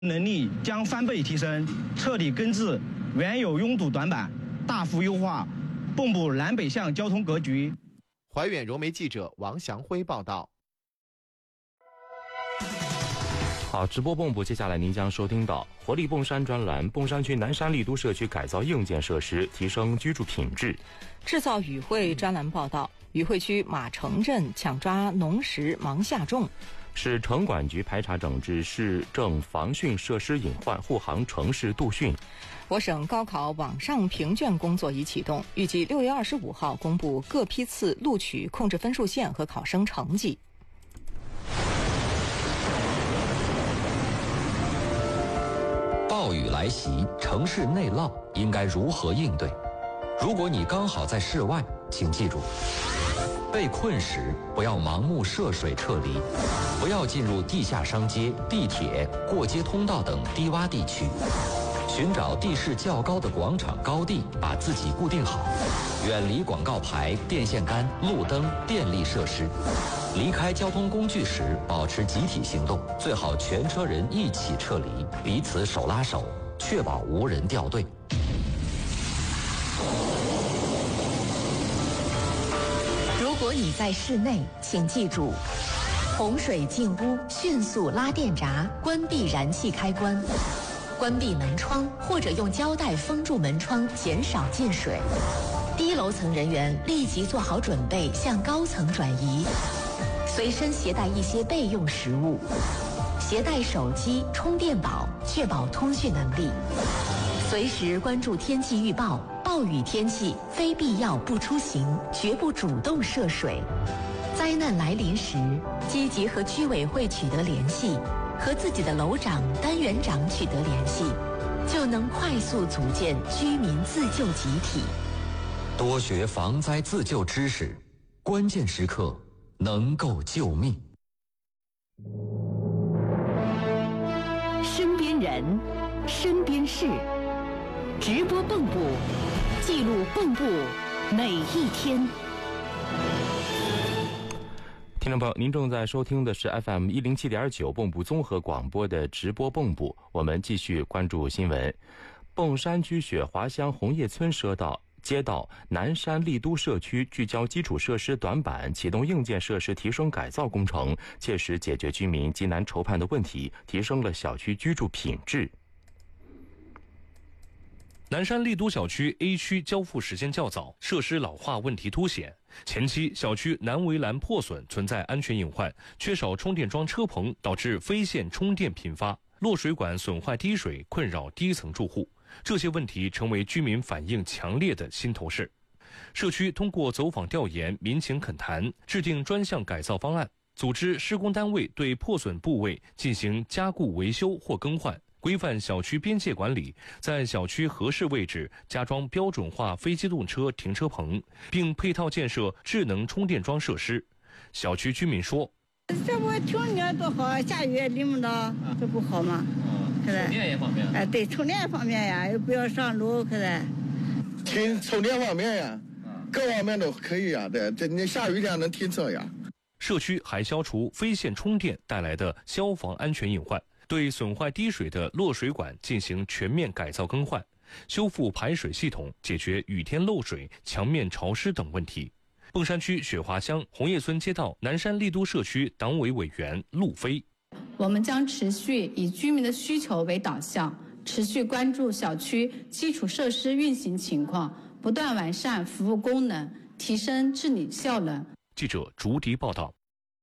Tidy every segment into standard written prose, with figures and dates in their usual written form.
能力将翻倍提升，彻底根治原有拥堵短板，大幅优化蚌埠南北向交通格局。 怀远融媒记者王祥辉报道。 好，直播蚌埠，接下来您将收听到活力蚌山专栏，蚌山区南山丽都社区改造硬件设施，提升居住品质。 制造与会专栏报道，与会区马城镇抢抓农时忙下种。 市城管局排查整治市政防汛设施隐患，护航城市度汛。 我省高考网上评卷工作已启动，预计6月25号公布各批次录取控制分数线和考生成绩。 暴雨来袭，城市内涝应该如何应对？如果你刚好在室外，请记住，被困时不要盲目涉水撤离，不要进入地下商街、地铁、过街通道等低洼地区，寻找地势较高的广场高地，把自己固定好，远离广告牌、电线杆、路灯、电力设施。离开交通工具时，保持集体行动，最好全车人一起撤离，彼此手拉手，确保无人掉队。 如果你在室内，请记住，洪水进屋迅速拉电闸，关闭燃气开关，关闭门窗或者用胶带封住门窗，减少进水。低楼层人员立即做好准备，向高层转移。随身携带一些备用食物，携带手机、充电宝，确保通讯能力。随时关注天气预报，暴雨天气非必要不出行，绝不主动涉水。灾难来临时，积极和居委会取得联系，和自己的楼长、单元长取得联系，就能快速组建居民自救集体。 多学防灾自救知识，关键时刻能够救命。 身边人，身边事，直播蚌埠，记录蚌埠每一天。 听众朋友，您正在收听的是 FM 107.9蚌埠综合广播的直播蚌埠。我们继续关注新闻。蚌山区雪华乡红叶村街道南山丽都社区聚焦基础设施短板，启动硬件设施提升改造工程，切实解决居民极难筹盼的问题，提升了小区居住品质。 南山丽都小区 A 区交付时间较早，设施老化问题凸显。前期小区南围栏破损，存在安全隐患，缺少充电桩车棚，导致非线充电频发，落水管损坏滴水，困扰低层住户。这些问题成为居民反映强烈的心头事。社区通过走访调研、民情恳谈，制定专项改造方案，组织施工单位对破损部位进行加固维修或更换，规范小区边界管理，在小区合适位置加装标准化非机动车停车棚，并配套建设智能充电桩设施。小区居民说：“ 这不停电多好，下雨也淋不到，这不好吗？充电也方便。 哎，对，充电方面呀，又不要上路，可是。 充电方面呀，各方面都可以呀。对，这你下雨天能停车呀。 社区还消除非线充电带来的消防安全隐患，对损坏滴水的落水管进行全面改造更换，修复排水系统，解决雨天漏水、墙面潮湿等问题。蚌山区雪华乡红叶村街道南山丽都社区党委委员陆飞： 我们将持续以居民的需求为导向，持续关注小区基础设施运行情况，不断完善服务功能，提升治理效能。 记者竹迪报道。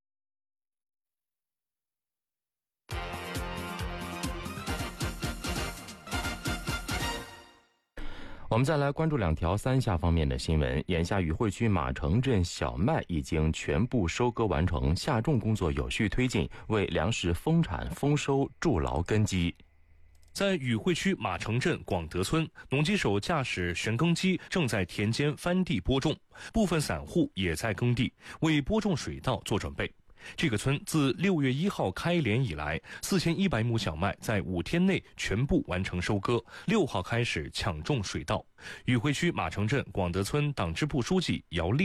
我们再来关注两条三下方面的新闻。眼下与会区马城镇小麦已经全部收割完成，下种工作有序推进，为粮食丰产丰收筑牢根基。 在与会区马城镇广德村，农机手驾驶旋耕机正在田间翻地播种，部分散户也在耕地为播种水稻做准备。这个村自6月1号开镰以来，4100亩小麦在5天内全部完成收割，6号开始抢种水稻。与会区马城镇广德村党支部书记姚丽丽：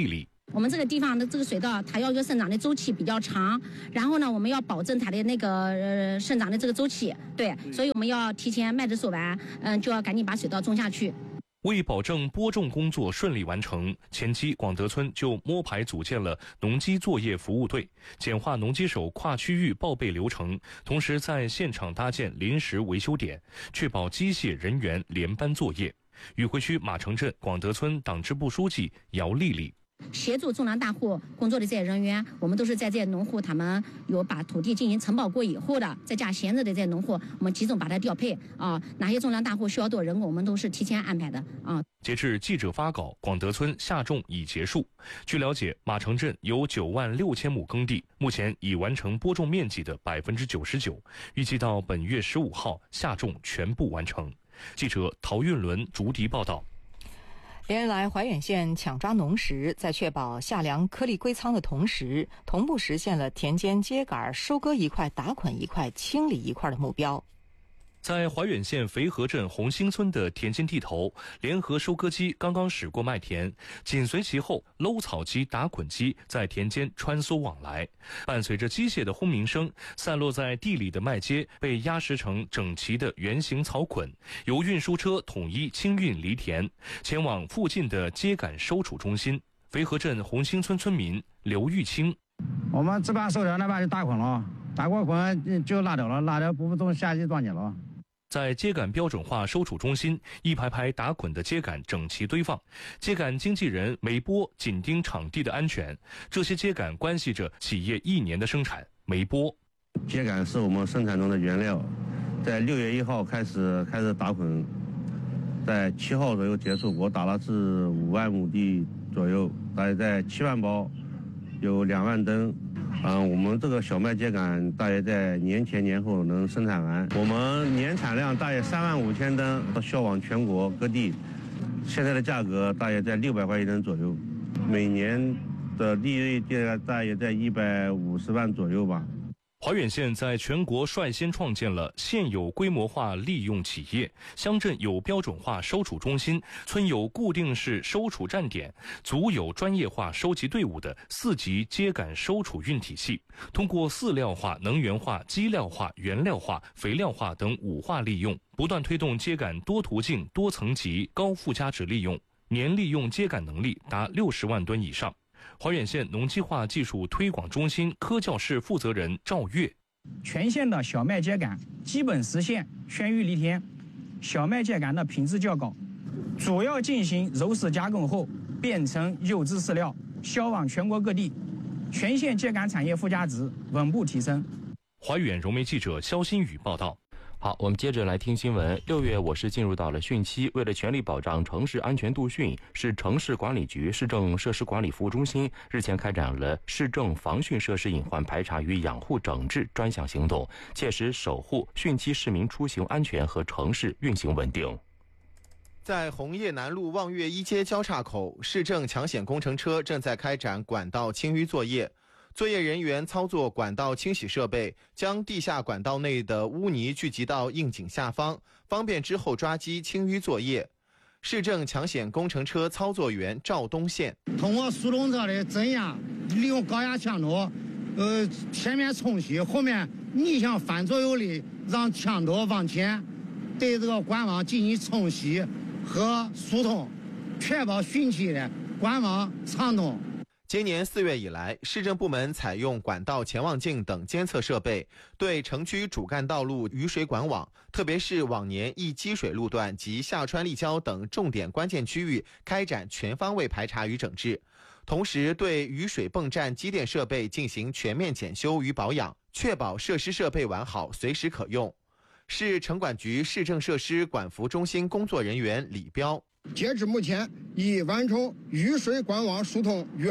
我们这个地方的这个水稻，它要一个生长的周期比较长，然后呢，我们要保证它的那个生长的这个周期，对，所以我们要提前麦子收完，就要赶紧把水稻种下去。 为保证播种工作顺利完成，前期广德村就摸排组建了农机作业服务队，简化农机手跨区域报备流程，同时在现场搭建临时维修点，确保机械人员连班作业。宇辉区马城镇广德村党支部书记姚丽丽。 协助种粮大户工作的这些人员，我们都是在这些农户他们有把土地进行承包过以后的，在家闲着的这些农户，我们集中把它调配啊。哪些种粮大户需要多人工，我们都是提前安排的啊。 截至记者发稿，广德村下种已结束。据了解，马城镇有9万6千亩耕地，目前已完成播种面积的99%，预计到本月15号下种全部完成。记者陶运伦、竹笛报道。 连日来，怀远县抢抓农时，在确保夏粮颗粒归仓的同时，同步实现了田间秸秆收割一块打捆一块清理一块的目标。 在怀远县肥河镇红星村的田间地头，联合收割机刚刚驶过麦田，紧随其后，搂草机、打捆机在田间穿梭往来。伴随着机械的轰鸣声，散落在地里的麦秸被压实成整齐的圆形草捆，由运输车统一清运离田，前往附近的秸秆收储中心。肥河镇红星村村民刘玉清： 我们这把收掉，那把就打捆了，打过捆就拉掉了，拉掉不从下级装进了。 在秸秆标准化收储中心，一排排打捆的秸秆整齐堆放。秸秆经纪人梅波紧盯场地的安全，这些秸秆关系着企业1年的生产。梅波： 秸秆是我们生产中的原料，在6月1号开始打捆，在7号左右结束。我打了是5万亩地左右，大约在7万包，有2万吨。我们这个小麦秸秆大约在年前年后能生产完，我们年产量大约3万5千吨，销往全国各地。现在的价格大约在600块1吨左右，每年的利润大约在150万左右吧。 怀远县在全国率先创建了县有规模化利用企业，乡镇有标准化收储中心，村有固定式收储站点，组有专业化收集队伍的4级秸秆收储运体系。通过饲料化、能源化、机料化、原料化、肥料化等5化利用，不断推动秸秆多途径、多层级、高附加值利用，年利用秸秆能力达60万吨以上。怀远县农机化技术推广中心科教室负责人赵月： 全县的小麦秸秆基本实现宣育离田，小麦秸秆的品质较高，主要进行揉丝加工后变成优质饲料，销往全国各地，全县秸秆产业附加值稳步提升。 怀远融媒记者肖新宇报道。 好，我们接着来听新闻。6月，我市进入到了汛期，为了全力保障城市安全度汛，市城市管理局市政设施管理服务中心日前开展了市政防汛设施隐患排查与养护整治专项行动，切实守护汛期市民出行安全和城市运行稳定。 在红叶南路望岳一街交叉口，市政抢险工程车正在开展管道清淤作业。作业人员操作管道清洗设备，将地下管道内的污泥聚集到窨井下方，方便之后抓机清淤作业。市政抢险工程车操作员赵东宪： 通过速动车的增压，利用高压枪头，前面冲洗，后面逆向反作用力，让枪头往前对这个管网进行冲洗和疏通，确保汛期的管网畅通。 今年4月以来，市政部门采用管道潜望镜等监测设备，对城区主干道路雨水管网，特别是往年易积水路段及下穿立交等重点关键区域开展全方位排查与整治，同时对雨水泵站机电设备进行全面检修与保养，确保设施设备完好，随时可用。市城管局市政设施管服中心工作人员李彪： 截至目前，已完成雨水管网疏通约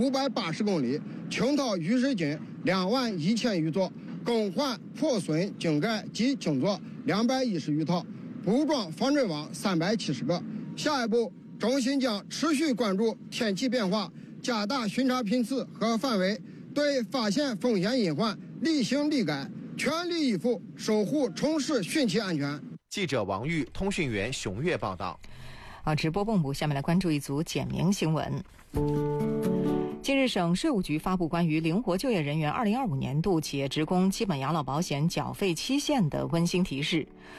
580公里，清套雨水井21000余座，更换破损井盖及井座210余套，补装防震网370个。下一步，中心将持续关注天气变化，加大巡查频次和范围，对发现风险隐患立行立改，全力以赴守护城市汛期安全。 记者王玉，通讯员熊月报道。 好，直播蹦补，下面来关注一组简明新闻。近日，省税务局发布关于灵活就业人员2025年度企业职工基本养老保险缴费期限的温馨提示。